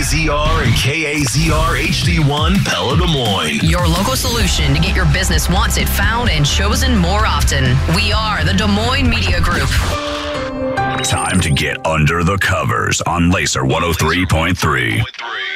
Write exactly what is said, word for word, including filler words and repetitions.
A Z R and K A Z R H D one Pella Des Moines. Your local solution to get your business once it found and chosen more often. We are the Des Moines Media Group. Time to get under the covers on Laser one oh three point three.